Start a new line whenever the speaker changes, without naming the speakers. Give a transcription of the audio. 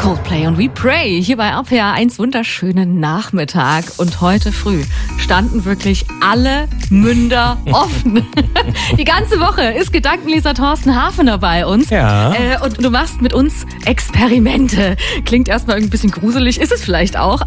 Coldplay und We Pray hier bei RPA 1 wunderschönen Nachmittag. Und heute früh standen wirklich alle Münder offen. Die ganze Woche ist Gedankenleser Thorsten Hafener bei uns.
Ja.
Und du machst mit uns Experimente. Klingt erstmal ein bisschen gruselig, ist es vielleicht auch.